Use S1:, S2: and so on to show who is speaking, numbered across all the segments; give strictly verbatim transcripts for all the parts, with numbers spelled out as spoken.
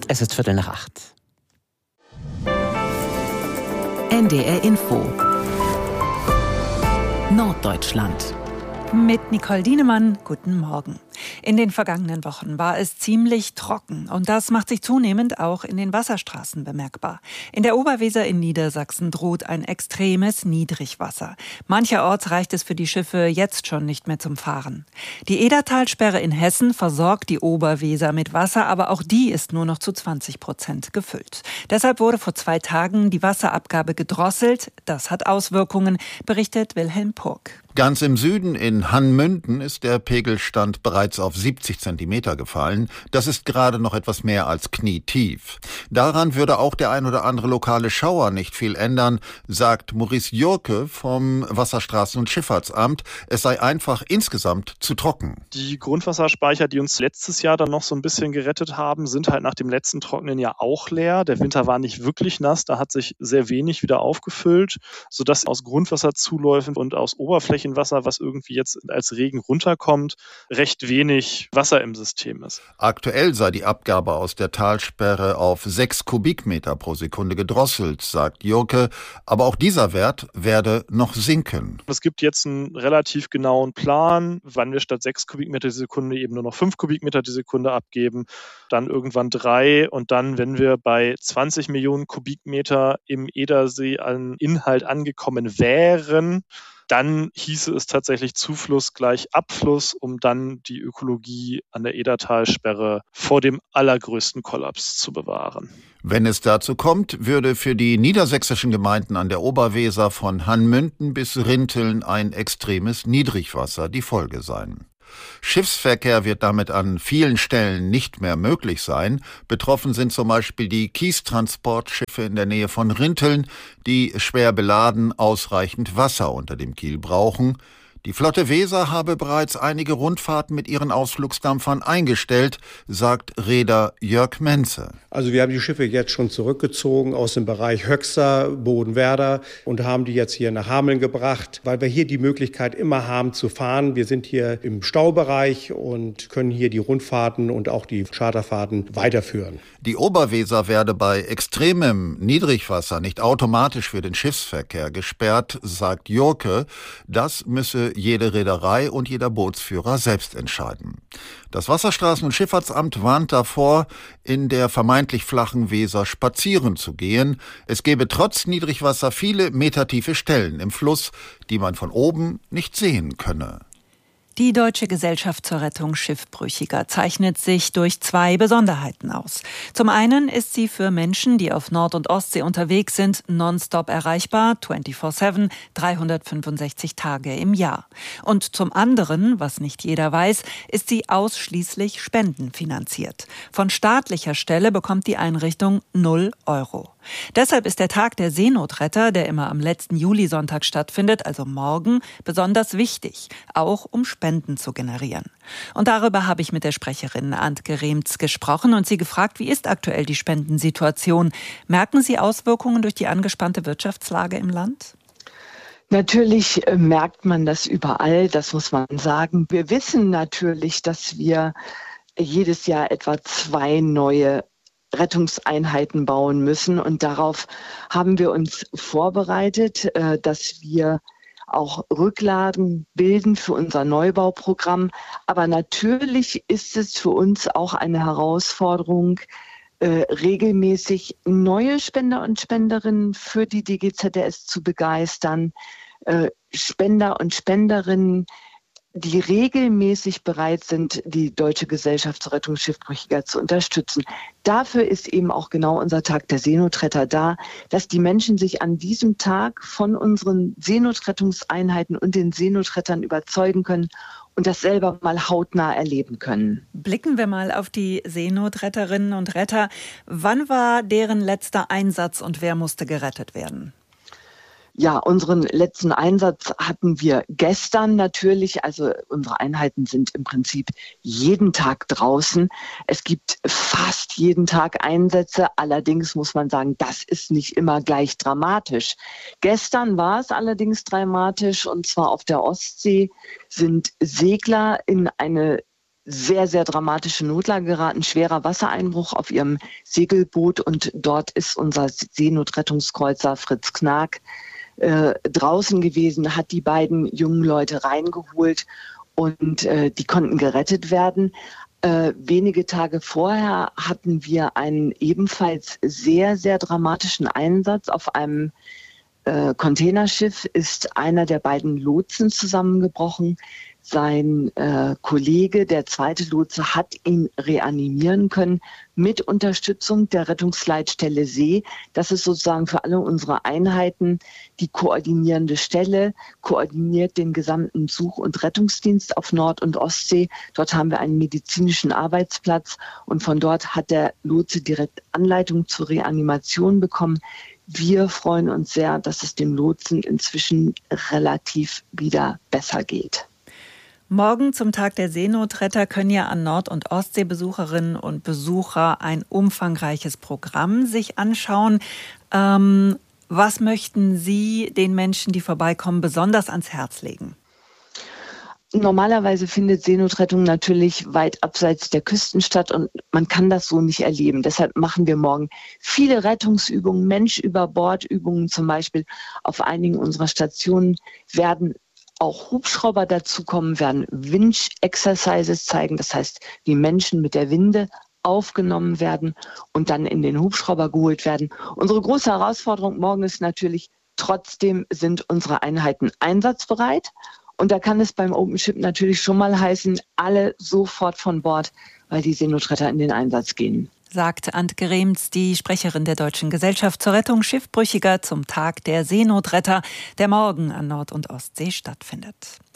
S1: Es ist Viertel nach acht.
S2: N D R Info Norddeutschland.
S3: Mit Nicole Dienemann, guten Morgen. In den vergangenen Wochen war es ziemlich trocken und das macht sich zunehmend auch in den Wasserstraßen bemerkbar. In der Oberweser in Niedersachsen droht ein extremes Niedrigwasser. Mancherorts reicht es für die Schiffe jetzt schon nicht mehr zum Fahren. Die Edertalsperre in Hessen versorgt die Oberweser mit Wasser, aber auch die ist nur noch zu zwanzig Prozent gefüllt. Deshalb wurde vor zwei Tagen die Wasserabgabe gedrosselt. Das hat Auswirkungen, berichtet Wilhelm Purk.
S4: Ganz im Süden in Hannmünden ist der Pegelstand bereits auf siebzig Zentimeter gefallen. Das ist gerade noch etwas mehr als knietief. Daran würde auch der ein oder andere lokale Schauer nicht viel ändern, sagt Maurice Jurke vom Wasserstraßen- und Schifffahrtsamt. Es sei einfach insgesamt zu trocken.
S5: Die Grundwasserspeicher, die uns letztes Jahr dann noch so ein bisschen gerettet haben, sind halt nach dem letzten trockenen Jahr auch leer. Der Winter war nicht wirklich nass, da hat sich sehr wenig wieder aufgefüllt, sodass aus Grundwasserzuläufen und aus Oberflächen Wasser, was irgendwie jetzt als Regen runterkommt, recht wenig Wasser im System ist.
S4: Aktuell sei die Abgabe aus der Talsperre auf sechs Kubikmeter pro Sekunde gedrosselt, sagt Jurke. Aber auch dieser Wert werde noch sinken.
S5: Es gibt jetzt einen relativ genauen Plan, wann wir statt sechs Kubikmeter die Sekunde eben nur noch fünf Kubikmeter die Sekunde abgeben, dann irgendwann drei und dann, wenn wir bei zwanzig Millionen Kubikmeter im Edersee an Inhalt angekommen wären, dann hieße es tatsächlich Zufluss gleich Abfluss, um dann die Ökologie an der Edertalsperre vor dem allergrößten Kollaps zu bewahren.
S4: Wenn es dazu kommt, würde für die niedersächsischen Gemeinden an der Oberweser von Hannmünden bis Rinteln ein extremes Niedrigwasser die Folge sein. Schiffsverkehr wird damit an vielen Stellen nicht mehr möglich sein. Betroffen sind zum Beispiel die Kiestransportschiffe in der Nähe von Rinteln, die schwer beladen ausreichend Wasser unter dem Kiel brauchen. Die Flotte Weser habe bereits einige Rundfahrten mit ihren Ausflugsdampfern eingestellt, sagt Reeder Jörg Menze.
S6: Also wir haben die Schiffe jetzt schon zurückgezogen aus dem Bereich Höxter, Bodenwerder und haben die jetzt hier nach Hameln gebracht, weil wir hier die Möglichkeit immer haben zu fahren. Wir sind hier im Staubereich und können hier die Rundfahrten und auch die Charterfahrten weiterführen.
S4: Die Oberweser werde bei extremem Niedrigwasser nicht automatisch für den Schiffsverkehr gesperrt, sagt Jurke. Das müsse jede Reederei und jeder Bootsführer selbst entscheiden. Das Wasserstraßen- und Schifffahrtsamt warnt davor, in der vermeintlich flachen Weser spazieren zu gehen. Es gebe trotz Niedrigwasser viele metertiefe Stellen im Fluss, die man von oben nicht sehen könne.
S3: Die Deutsche Gesellschaft zur Rettung Schiffbrüchiger zeichnet sich durch zwei Besonderheiten aus. Zum einen ist sie für Menschen, die auf Nord- und Ostsee unterwegs sind, nonstop erreichbar, vierundzwanzig sieben, dreihundertfünfundsechzig Tage im Jahr. Und zum anderen, was nicht jeder weiß, ist sie ausschließlich spendenfinanziert. Von staatlicher Stelle bekommt die Einrichtung null Euro. Deshalb ist der Tag der Seenotretter, der immer am letzten Julisonntag stattfindet, also morgen, besonders wichtig, auch um Spenden zu generieren. Und darüber habe ich mit der Sprecherin Antke Remz gesprochen und sie gefragt, wie ist aktuell die Spendensituation? Merken Sie Auswirkungen durch die angespannte Wirtschaftslage im Land?
S7: Natürlich äh, merkt man das überall, das muss man sagen. Wir wissen natürlich, dass wir jedes Jahr etwa zwei neue Rettungseinheiten bauen müssen. Und darauf haben wir uns vorbereitet, dass wir auch Rücklagen bilden für unser Neubauprogramm. Aber natürlich ist es für uns auch eine Herausforderung, regelmäßig neue Spender und Spenderinnen für die D G Z R S zu begeistern. Spender und Spenderinnen, die regelmäßig bereit sind, die Deutsche Gesellschaft zur Rettung Schiffbrüchiger zu unterstützen. Dafür ist eben auch genau unser Tag der Seenotretter da, dass die Menschen sich an diesem Tag von unseren Seenotrettungseinheiten und den Seenotrettern überzeugen können und das selber mal hautnah erleben können.
S3: Blicken wir mal auf die Seenotretterinnen und Retter. Wann war deren letzter Einsatz und wer musste gerettet werden?
S7: Ja, unseren letzten Einsatz hatten wir gestern natürlich. Also unsere Einheiten sind im Prinzip jeden Tag draußen. Es gibt fast jeden Tag Einsätze. Allerdings muss man sagen, das ist nicht immer gleich dramatisch. Gestern war es allerdings dramatisch und zwar auf der Ostsee sind Segler in eine sehr, sehr dramatische Notlage geraten, schwerer Wassereinbruch auf ihrem Segelboot und dort ist unser Seenotrettungskreuzer Fritz Knag äh, draußen gewesen, hat die beiden jungen Leute reingeholt und äh, die konnten gerettet werden. Äh, wenige Tage vorher hatten wir einen ebenfalls sehr, sehr dramatischen Einsatz. Auf einem äh, Containerschiff ist einer der beiden Lotsen zusammengebrochen. Sein äh, Kollege, der zweite Lotse, hat ihn reanimieren können mit Unterstützung der Rettungsleitstelle See. Das ist sozusagen für alle unsere Einheiten die koordinierende Stelle, koordiniert den gesamten Such- und Rettungsdienst auf Nord- und Ostsee. Dort haben wir einen medizinischen Arbeitsplatz und von dort hat der Lotse direkt Anleitung zur Reanimation bekommen. Wir freuen uns sehr, dass es dem Lotsen inzwischen relativ wieder besser geht.
S3: Morgen zum Tag der Seenotretter können ja an Nord- und Ostseebesucherinnen und Besucher ein umfangreiches Programm sich anschauen. Ähm, was möchten Sie den Menschen, die vorbeikommen, besonders ans Herz legen?
S7: Normalerweise findet Seenotrettung natürlich weit abseits der Küsten statt und man kann das so nicht erleben. Deshalb machen wir morgen viele Rettungsübungen, Mensch-über-Bord-Übungen zum Beispiel. Auf einigen unserer Stationen werden auch Hubschrauber dazukommen, werden Winch-Exercises zeigen. Das heißt, die Menschen mit der Winde aufgenommen werden und dann in den Hubschrauber geholt werden. Unsere große Herausforderung morgen ist natürlich, trotzdem sind unsere Einheiten einsatzbereit. Und da kann es beim OpenShip natürlich schon mal heißen, alle sofort von Bord, weil die Seenotretter in den Einsatz gehen.
S3: Sagt Antke Rehms, die Sprecherin der Deutschen Gesellschaft zur Rettung Schiffbrüchiger zum Tag der Seenotretter, der morgen an Nord- und Ostsee stattfindet.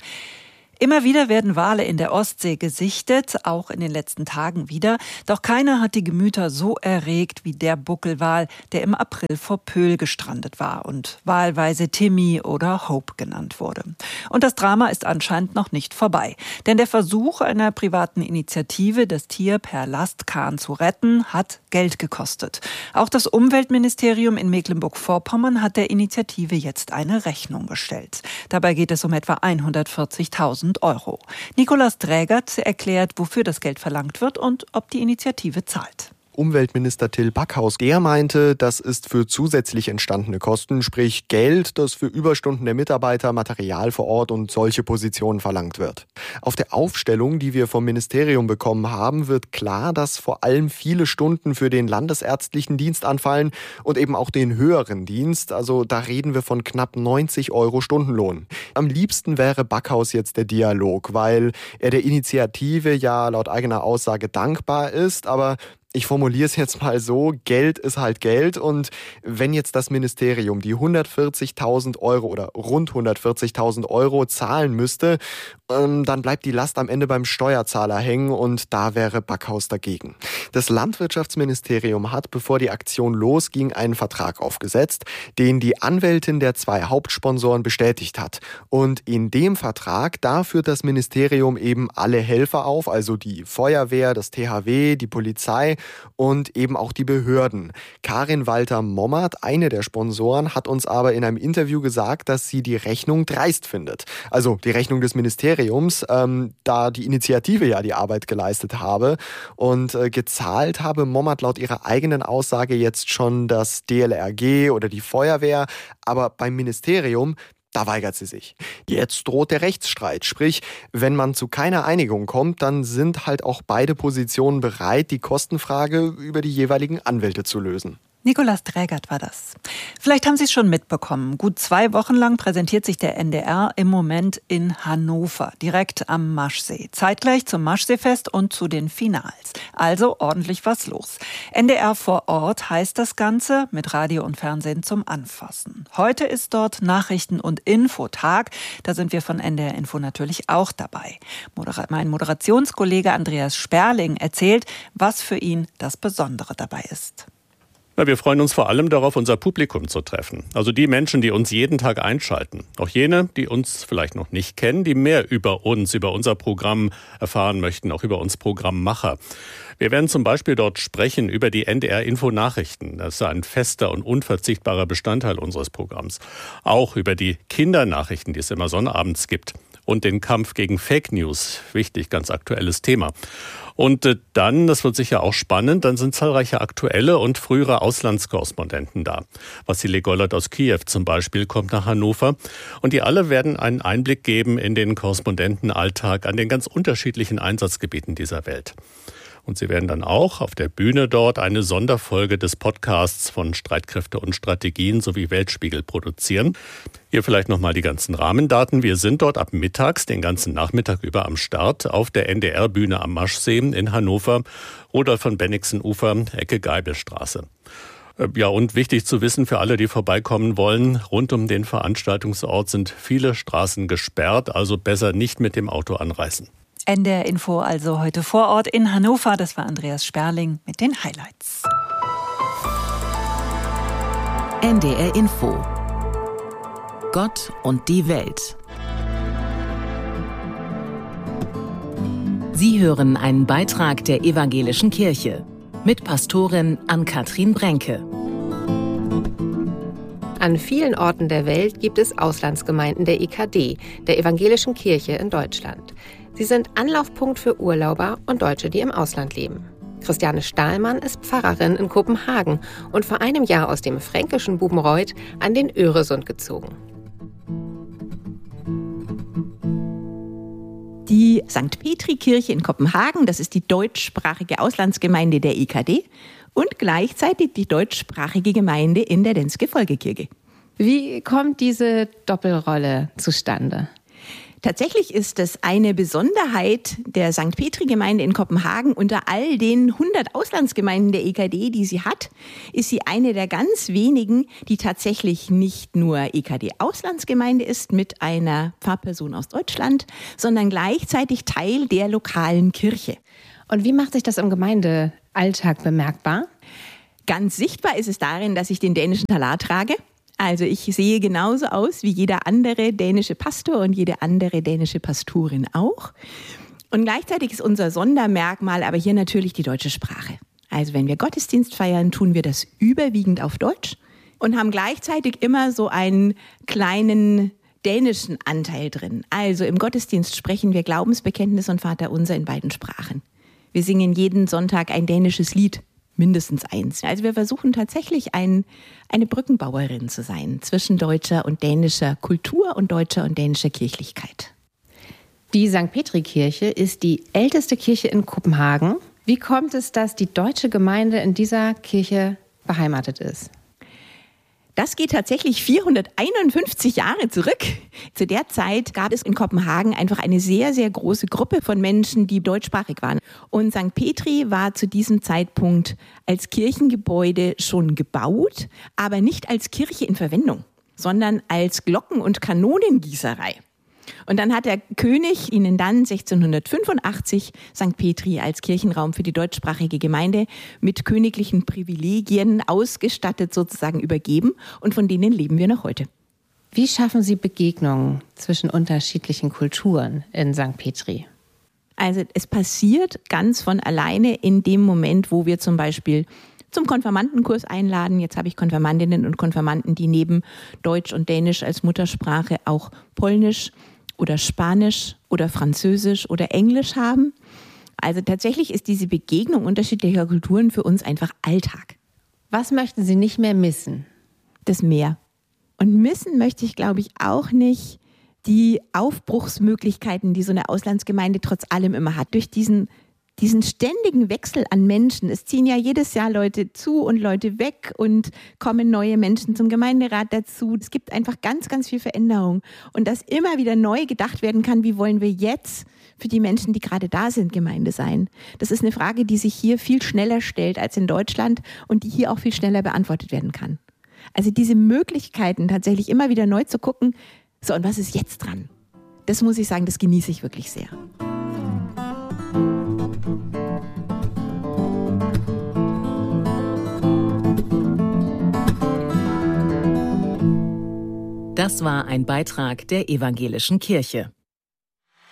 S3: Immer wieder werden Wale in der Ostsee gesichtet, auch in den letzten Tagen wieder. Doch keiner hat die Gemüter so erregt wie der Buckelwal, der im April vor Pöhl gestrandet war und wahlweise Timmy oder Hope genannt wurde. Und das Drama ist anscheinend noch nicht vorbei. Denn der Versuch einer privaten Initiative, das Tier per Lastkahn zu retten, hat Geld gekostet. Auch das Umweltministerium in Mecklenburg-Vorpommern hat der Initiative jetzt eine Rechnung gestellt. Dabei geht es um etwa hundertvierzigtausend Euro. Nikolaus Drägert erklärt, wofür das Geld verlangt wird und ob die Initiative zahlt.
S1: Umweltminister Till Backhaus, der meinte, das ist für zusätzlich entstandene Kosten, sprich Geld, das für Überstunden der Mitarbeiter, Material vor Ort und solche Positionen verlangt wird. Auf der Aufstellung, die wir vom Ministerium bekommen haben, wird klar, dass vor allem viele Stunden für den landesärztlichen Dienst anfallen und eben auch den höheren Dienst. Also da reden wir von knapp neunzig Euro Stundenlohn. Am liebsten wäre Backhaus jetzt der Dialog, weil er der Initiative ja laut eigener Aussage dankbar ist, aber ich formuliere es jetzt mal so, Geld ist halt Geld und wenn jetzt das Ministerium die hundertvierzigtausend Euro oder rund hundertvierzigtausend Euro zahlen müsste, ähm, dann bleibt die Last am Ende beim Steuerzahler hängen und da wäre Backhaus dagegen. Das Landwirtschaftsministerium hat, bevor die Aktion losging, einen Vertrag aufgesetzt, den die Anwältin der zwei Hauptsponsoren bestätigt hat. Und in dem Vertrag, da führt das Ministerium eben alle Helfer auf, also die Feuerwehr, das T H W, die Polizei, und eben auch die Behörden. Karin Walter-Mommert, eine der Sponsoren, hat uns aber in einem Interview gesagt, dass sie die Rechnung dreist findet. Also die Rechnung des Ministeriums, ähm, da die Initiative ja die Arbeit geleistet habe. Und äh, gezahlt habe Mommert laut ihrer eigenen Aussage jetzt schon das D L R G oder die Feuerwehr. Aber beim Ministerium, da weigert sie sich. Jetzt droht der Rechtsstreit. Sprich, wenn man zu keiner Einigung kommt, dann sind halt auch beide Positionen bereit, die Kostenfrage über die jeweiligen Anwälte zu lösen.
S3: Nikolaus Drägert war das. Vielleicht haben Sie es schon mitbekommen. Gut zwei Wochen lang präsentiert sich der N D R im Moment in Hannover, direkt am Maschsee. Zeitgleich zum Maschseefest und zu den Finals. Also ordentlich was los. N D R vor Ort heißt das Ganze, mit Radio und Fernsehen zum Anfassen. Heute ist dort Nachrichten- und Infotag. Da sind wir von N D R Info natürlich auch dabei. Moder- mein Moderationskollege Andreas Sperling erzählt, was für ihn das Besondere dabei ist.
S8: Na, wir freuen uns vor allem darauf, unser Publikum zu treffen. Also die Menschen, die uns jeden Tag einschalten. Auch jene, die uns vielleicht noch nicht kennen, die mehr über uns, über unser Programm erfahren möchten, auch über uns Programmmacher. Wir werden zum Beispiel dort sprechen über die N D R-Info-Nachrichten. Das ist ein fester und unverzichtbarer Bestandteil unseres Programms. Auch über die Kindernachrichten, die es immer sonnabends gibt. und den Kampf gegen Fake News. Wichtig, ganz aktuelles Thema. Und äh, dann, das wird sicher auch spannend, dann sind zahlreiche aktuelle und frühere Auslandskorrespondenten da. Wassili Gollert aus Kiew zum Beispiel kommt nach Hannover. Und die alle werden einen Einblick geben in den Korrespondentenalltag an den ganz unterschiedlichen Einsatzgebieten dieser Welt. Und sie werden dann auch auf der Bühne dort eine Sonderfolge des Podcasts von Streitkräfte und Strategien sowie Weltspiegel produzieren. Hier vielleicht nochmal die ganzen Rahmendaten. Wir sind dort ab mittags, den ganzen Nachmittag über am Start, auf der N D R-Bühne am Maschsee in Hannover, Rudolf von Bennigsen-Ufer, Ecke Geibelstraße. Ja, und wichtig zu wissen für alle, die vorbeikommen wollen, rund um den Veranstaltungsort sind viele Straßen gesperrt, also besser nicht mit dem Auto anreisen.
S3: N D R Info also heute vor Ort in Hannover. Das war Andreas Sperling mit den Highlights.
S2: N D R Info. Gott und die Welt. Sie hören einen Beitrag der Evangelischen Kirche mit Pastorin Ann-Kathrin Brenke.
S9: An vielen Orten der Welt gibt es Auslandsgemeinden der E K D, der Evangelischen Kirche in Deutschland. Sie sind Anlaufpunkt für Urlauber und Deutsche, die im Ausland leben. Christiane Stahlmann ist Pfarrerin in Kopenhagen und vor einem Jahr aus dem fränkischen Bubenreuth an den Öresund gezogen.
S10: Die Sankt Petri-Kirche in Kopenhagen, das ist die deutschsprachige Auslandsgemeinde der E K D und gleichzeitig die deutschsprachige Gemeinde in der Denske Folkekirche.
S9: Wie kommt diese Doppelrolle zustande?
S10: Tatsächlich ist es eine Besonderheit der Sankt Petri-Gemeinde in Kopenhagen. Unter all den hundert Auslandsgemeinden der E K D, die sie hat, ist sie eine der ganz wenigen, die tatsächlich nicht nur E K D-Auslandsgemeinde ist mit einer Pfarrperson aus Deutschland, sondern gleichzeitig Teil der lokalen Kirche.
S9: Und wie macht sich das im Gemeindealltag bemerkbar?
S10: Ganz sichtbar ist es darin, dass ich den dänischen Talar trage. Also ich sehe genauso aus wie jeder andere dänische Pastor und jede andere dänische Pastorin auch. Und gleichzeitig ist unser Sondermerkmal aber hier natürlich die deutsche Sprache. Also wenn wir Gottesdienst feiern, tun wir das überwiegend auf Deutsch und haben gleichzeitig immer so einen kleinen dänischen Anteil drin. Also im Gottesdienst sprechen wir Glaubensbekenntnis und Vaterunser in beiden Sprachen. Wir singen jeden Sonntag ein dänisches Lied. Mindestens eins. Also wir versuchen tatsächlich ein, eine Brückenbauerin zu sein zwischen deutscher und dänischer Kultur und deutscher und dänischer Kirchlichkeit.
S9: Die Sankt Petri-Kirche ist die älteste Kirche in Kopenhagen. Wie kommt es, dass die deutsche Gemeinde in dieser Kirche beheimatet ist?
S10: Das geht tatsächlich vierhunderteinundfünfzig Jahre zurück. Zu der Zeit gab es in Kopenhagen einfach eine sehr, sehr große Gruppe von Menschen, die deutschsprachig waren. Und Sankt Petri war zu diesem Zeitpunkt als Kirchengebäude schon gebaut, aber nicht als Kirche in Verwendung, sondern als Glocken- und Kanonengießerei. Und dann hat der König ihnen dann sechzehnhundertfünfundachtzig Sankt Petri als Kirchenraum für die deutschsprachige Gemeinde mit königlichen Privilegien ausgestattet sozusagen übergeben. Und von denen leben wir noch heute.
S9: Wie schaffen Sie Begegnungen zwischen unterschiedlichen Kulturen in Sankt Petri?
S10: Also es passiert ganz von alleine in dem Moment, wo wir zum Beispiel zum Konfirmandenkurs einladen. Jetzt habe ich Konfirmandinnen und Konfirmanden, die neben Deutsch und Dänisch als Muttersprache auch Polnisch oder Spanisch oder Französisch oder Englisch haben. Also tatsächlich ist diese Begegnung unterschiedlicher Kulturen für uns einfach Alltag.
S9: Was möchten Sie nicht mehr missen?
S10: Das Meer. Und missen möchte ich, glaube ich, auch nicht die Aufbruchsmöglichkeiten, die so eine Auslandsgemeinde trotz allem immer hat. Durch diesen Diesen ständigen Wechsel an Menschen. Es ziehen ja jedes Jahr Leute zu und Leute weg und kommen neue Menschen zum Gemeinderat dazu. Es gibt einfach ganz, ganz viel Veränderung. Und dass immer wieder neu gedacht werden kann, wie wollen wir jetzt für die Menschen, die gerade da sind, Gemeinde sein? Das ist eine Frage, die sich hier viel schneller stellt als in Deutschland und die hier auch viel schneller beantwortet werden kann. Also diese Möglichkeiten, tatsächlich immer wieder neu zu gucken, so und was ist jetzt dran? Das muss ich sagen, das genieße ich wirklich sehr.
S2: Das war ein Beitrag der Evangelischen Kirche.